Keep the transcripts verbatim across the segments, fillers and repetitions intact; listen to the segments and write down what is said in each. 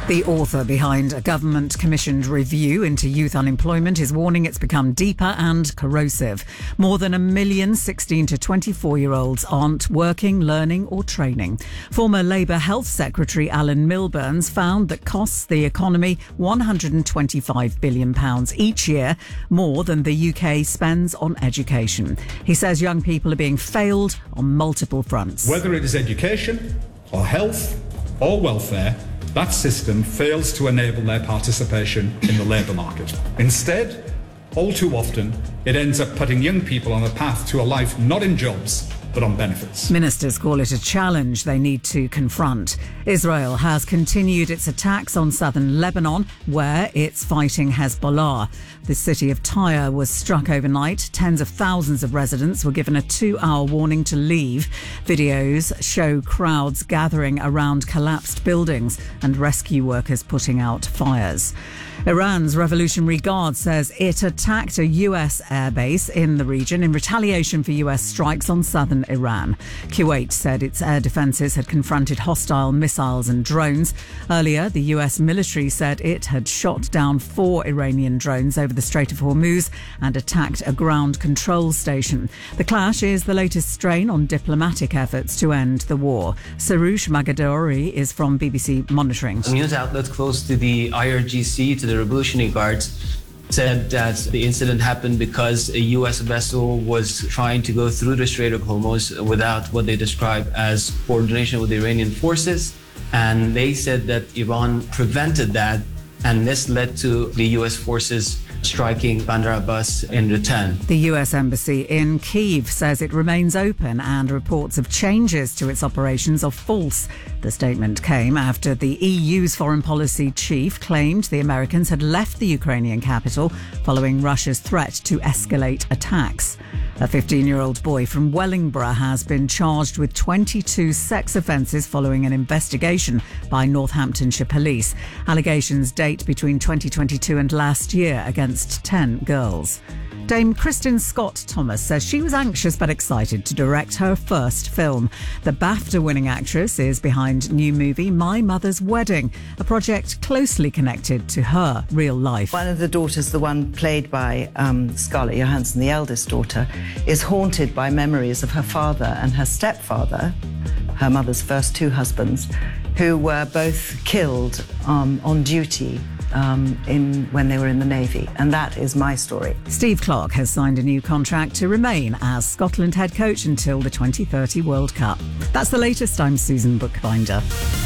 The author behind a government-commissioned review into youth unemployment is warning it's become deeper and corrosive. More than a million sixteen to twenty-four-year-olds aren't working, learning or training. Former Labour Health Secretary Alan Milburns found that costs the economy one hundred twenty-five billion pounds each year, more than the U K spends on education. He says young people are being failed on multiple fronts. Whether it is education or health or welfare, that system fails to enable their participation in the labour market. Instead, all too often, it ends up putting young people on a path to a life not in jobs, but on benefits. Ministers call it a challenge they need to confront. Israel has continued its attacks on southern Lebanon, where it's fighting Hezbollah. The city of Tyre was struck overnight. Tens of thousands of residents were given a two-hour warning to leave. Videos show crowds gathering around collapsed buildings and rescue workers putting out fires. Iran's Revolutionary Guard says it attacked a U S airbase in the region in retaliation for U S strikes on southern Iran. Kuwait said its air defences had confronted hostile missiles and drones. Earlier, the U S military said it had shot down four Iranian drones over the Strait of Hormuz and attacked a ground control station. The clash is the latest strain on diplomatic efforts to end the war. Saroush Magadori is from B B C Monitoring. A news outlet close to the I R G C, to the Revolutionary Guards, said that the incident happened because a U S vessel was trying to go through the Strait of Hormuz without what they describe as coordination with the Iranian forces. And they said that Iran prevented that, and this led to the U S forces striking Bandar Abbas in return. The U S Embassy in Kyiv says it remains open and reports of changes to its operations are false. The statement came after the E U's foreign policy chief claimed the Americans had left the Ukrainian capital following Russia's threat to escalate attacks. A fifteen-year-old boy from Wellingborough has been charged with twenty-two sex offences following an investigation by Northamptonshire Police. Allegations date between twenty twenty-two and last year against ten girls. Dame Kristin Scott Thomas says she was anxious but excited to direct her first film. The BAFTA-winning actress is behind new movie My Mother's Wedding, a project closely connected to her real life. One of the daughters, the one played by um, Scarlett Johansson, the eldest daughter, is haunted by memories of her father and her stepfather, her mother's first two husbands, who were both killed um, on duty Um, in when they were in the Navy. And that is my story. Steve Clarke has signed a new contract to remain as Scotland head coach until the twenty thirty World Cup. That's the latest. I'm Susan Bookbinder.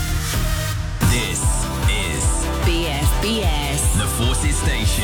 This is B F B S, the Forces Station.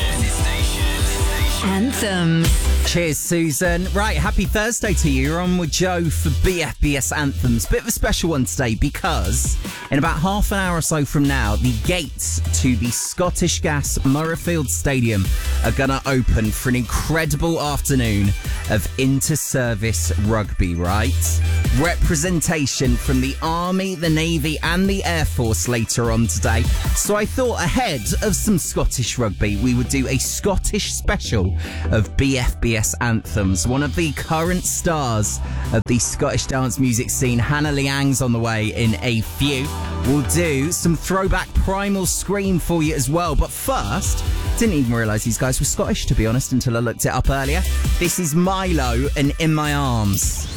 Anthems. Cheers, Susan. Right, happy Thursday to you. You're on with Joe for B F B S Anthems. Bit of a special one today because in about half an hour or so from now, the gates to the Scottish Gas Murrayfield Stadium are going to open for an incredible afternoon of inter-service rugby, right? Representation from the Army, the Navy and the Air Force later on today. So I thought ahead of some Scottish rugby, we would do a Scottish special of B F B S Anthems. One of the current stars of the Scottish dance music scene, Hannah Liang's on the way in a few. We'll do some throwback Primal Scream for you as well. But first, didn't even realise these guys were Scottish, to be honest, until I looked it up earlier. This is Milo and In My Arms.